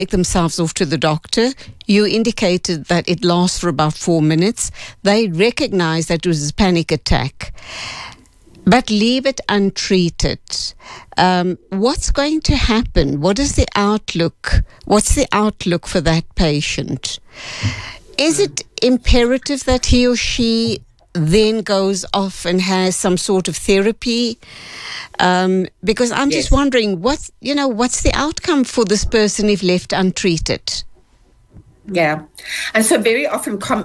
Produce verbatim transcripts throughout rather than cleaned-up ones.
take themselves off to the doctor. You indicated that it lasts for about four minutes. They recognize that it was a panic attack, but leave it untreated. Um, what's going to happen? What is the outlook? What's the outlook for that patient? Is it imperative that he or she then goes off and has some sort of therapy? Um, because I'm yes. just wondering, what's, you know, what's the outcome for this person if left untreated? Yeah. And so very often com-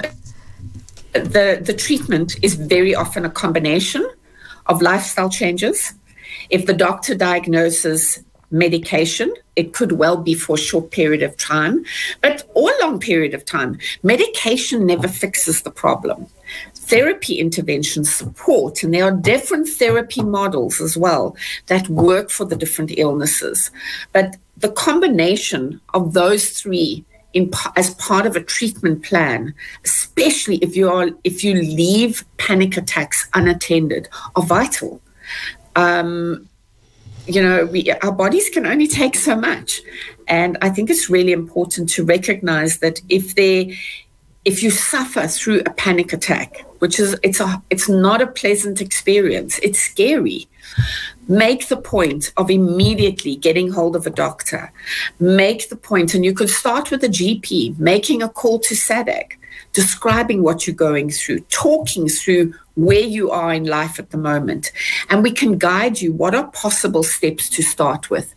the, the treatment is very often a combination of lifestyle changes. If the doctor diagnoses medication, it could well be for a short period of time, but or a long period of time. Medication never fixes the problem. Therapy interventions support, and there are different therapy models as well that work for the different illnesses. But the combination of those three in, as part of a treatment plan, especially if you are if you leave panic attacks unattended, are vital. Um, you know, we, our bodies can only take so much, and I think it's really important to recognize that if they if you suffer through a panic attack, which is it's a it's not a pleasant experience, it's scary, make the point of immediately getting hold of a doctor. Make the point, and you could start with a G P, making a call to SADAG, describing what you're going through, talking through where you are in life at the moment, and we can guide you what are possible steps to start with.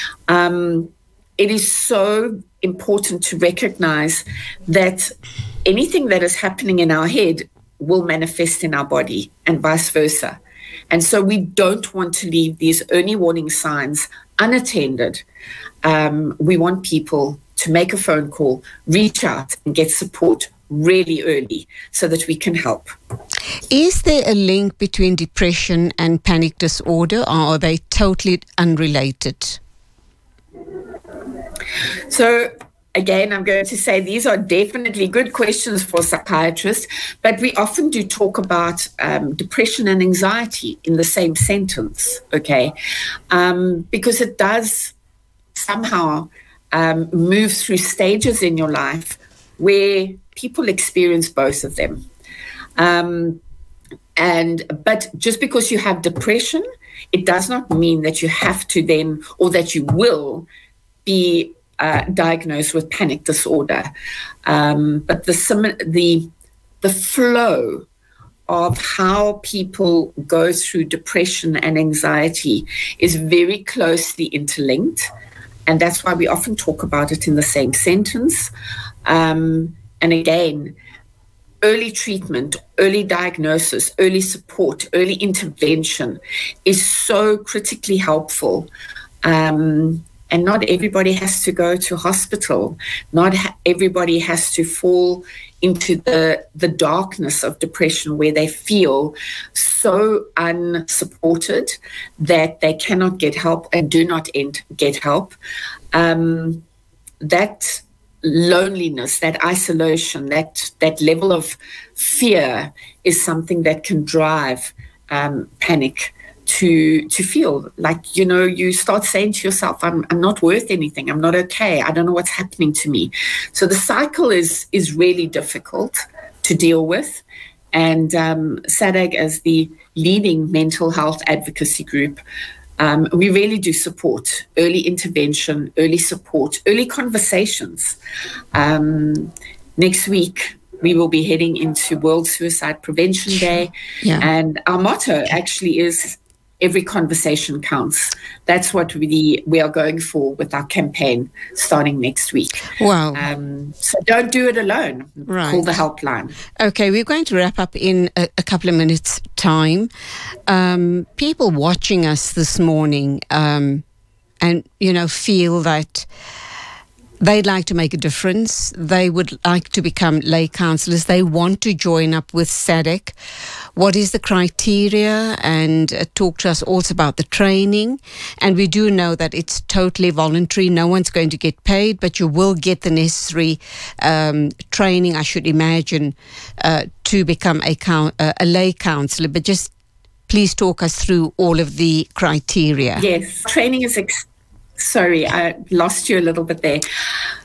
Um, it is so important to recognize that anything that is happening in our head will manifest in our body and vice versa. And so we don't want to leave these early warning signs unattended. Um, we want people to make a phone call, reach out and get support really early so that we can help. Is there a link between depression and panic disorder, or are they totally unrelated? So again, I'm going to say these are definitely good questions for psychiatrists, but we often do talk about um, depression and anxiety in the same sentence, okay? Um, because it does somehow um, move through stages in your life where people experience both of them. Um, and but just because you have depression, it does not mean that you have to then, or that you will be uh, diagnosed with panic disorder. Um, but the the the flow of how people go through depression and anxiety is very closely interlinked, and that's why we often talk about it in the same sentence. Um, and again, early treatment, early diagnosis, early support, early intervention is so critically helpful. Um, and not everybody has to go to hospital. Not ha- everybody has to fall into the, the darkness of depression where they feel so unsupported that they cannot get help and do not end, get help. Um, that loneliness, that isolation, that that level of fear is something that can drive um, panic to to feel like, you know, you start saying to yourself, I'm I'm not worth anything, I'm not okay, I don't know what's happening to me. So the cycle is is really difficult to deal with. And um, SADAG, as the leading mental health advocacy group, Um, we really do support early intervention, early support, early conversations. Um, next week, we will be heading into World Suicide Prevention Day. Yeah. And our motto actually is every conversation counts. That's what we, we are going for with our campaign starting next week. Wow. Um, so don't do it alone. Right. Call the helpline. Okay, we're going to wrap up in a, a couple of minutes' time. Um, people watching us this morning um, and, you know, feel that they'd like to make a difference. They would like to become lay counsellors. They want to join up with SADAG. What is the criteria? And uh, talk to us also about the training. And we do know that it's totally voluntary. No one's going to get paid, but you will get the necessary um, training, I should imagine, uh, to become a, count, uh, a lay counsellor. But just please talk us through all of the criteria. Yes, training is ex- Sorry, I lost you a little bit there.